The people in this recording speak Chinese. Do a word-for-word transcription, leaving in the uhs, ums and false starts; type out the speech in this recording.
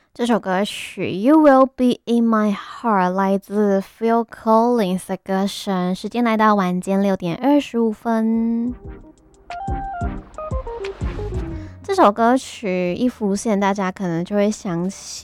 这首歌曲《You Will Be in My Heart》来自 Phil Collins 的歌声。时间来到晚间六点二十五分。这首歌曲一浮现，大家可能就会想起